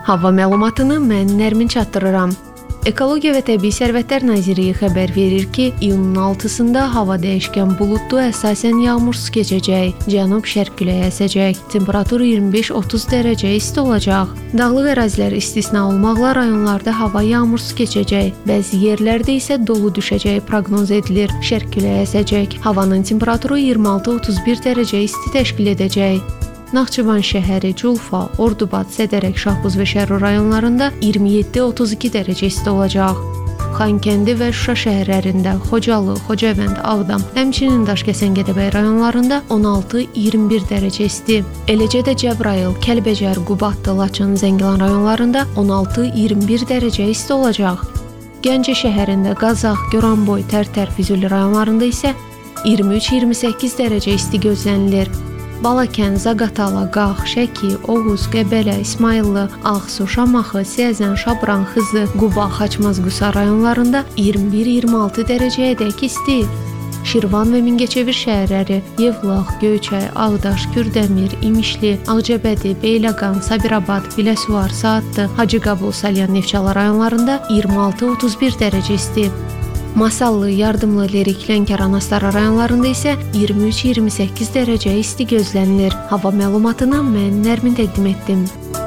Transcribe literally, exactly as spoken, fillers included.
Hava məlumatını mən Nərmin çatdırıram. Ekologiya və Təbii Sərvətlər Nazirliyi xəbər verir ki, iyunun altısında hava dəyişkən buludlu, əsasən yağmursuz keçəcək, cənub-şərq küləyi əsəcək, temperatur iyirmi beş otuz dərəcə isti olacaq. Dağlıq ərazilər istisna olmaqla rayonlarda hava yağmursuz keçəcək, bəzi yerlərdə isə dolu düşəcəyi proqnoz edilir, şərq küləyi əsəcək, havanın temperaturu iyirmi altı otuz bir dərəcə isti təşkil edəcək. Naxçıvan şəhəri, Culfa, Ordubad, Sədərək, Şahbuz və Şərur rayonlarında iyirmi yeddi otuz iki dərəcə isti olacaq. Xankəndi və Şuşa şəhərlərində, Xocalı, Xocavənd, Ağdam, həmçinin Daşkəsən, Gədəbəy rayonlarında on altı iyirmi bir dərəcə isti. Eləcə də Cəbrayıl, Kəlbəcər, Qubadlı, Laçın, Zəngilan rayonlarında on altı iyirmi bir dərəcə isti olacaq. Gəncə şəhərində, Qazax, Goranboy, Tərtər, Füzuli rayonlarında isə iyirmi üç iyirmi səkkiz dərəcə isti gözlənilir. Balakən, Zaqatala, Qax, Şəki, Oğuz, Qəbələ, İsmayıllı, Ağsu, Şamaxı, Siyəzən, Şabran, Xızı, Quba, Xaçmaz, Qusar rayonlarında iyirmi bir iyirmi altı dərəcəyədək isti. Şirvan və Mingəçevir şəhərləri, Yevlax, Göyçay, Ağdaş, Kürdəmir, İmişli, Ağcabədi, Beyləqan, Sabirabad, Biləsuvar, Saatlı, Hacıqabul, Salyan, Neftçala rayonlarında iyirmi altı otuz bir dərəcə isti. Masallı, Yardımlı, Lerik, Lənkəran, Astara rayonlarında isə iyirmi üç iyirmi səkkiz dərəcə isti gözlənilir. Hava məlumatını mən Nərmin təqdim etdim.